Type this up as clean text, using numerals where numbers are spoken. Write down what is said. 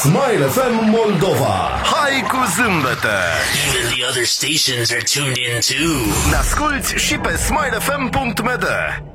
Smile FM Moldova. Hai cu zâmbete! Even the other stations are tuned in too. Ne asculti și pe smilefm.md.